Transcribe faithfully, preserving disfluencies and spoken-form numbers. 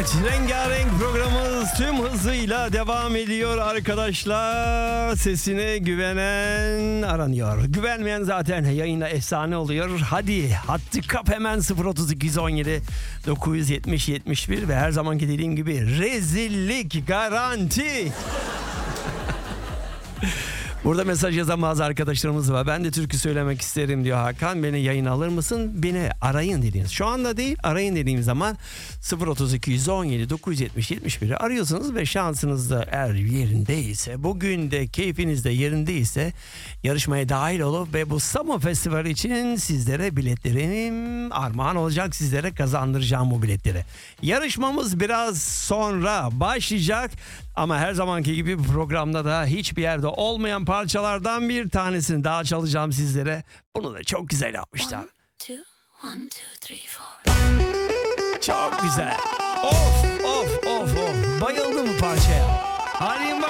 Evet, rengarenk programımız tüm hızıyla devam ediyor arkadaşlar. Sesine güvenen aranıyor. Güvenmeyen zaten yayında efsane oluyor. Hadi hattı kap hemen sıfır otuz iki yüz on yedi dokuz yüz yetmiş yetmiş bir ve her zamanki dediğim gibi rezillik garanti. Burada mesaj yazan bazı arkadaşlarımız var. Ben de türkü söylemek isterim diyor Hakan. Beni yayın alır mısın? Beni arayın dediğiniz. Şu anda değil, arayın dediğim zaman sıfır otuz iki yüz on yedi dokuz yüz yetmiş yetmiş biri arıyorsunuz ve şansınız da eğer yerindeyse, bugün de keyfiniz de yerindeyse yarışmaya dahil olup ve bu Samo Festival için sizlere biletlerim armağan olacak. Sizlere kazandıracağım bu biletleri. Yarışmamız biraz sonra başlayacak. Ama her zamanki gibi bu programda da hiçbir yerde olmayan parçalardan bir tanesini daha çalacağım sizlere. Bunu da çok güzel yapmışlar. One, two, one, two, three, four. Çok güzel. Of of of of. Bayıldım bu parçaya. Hadi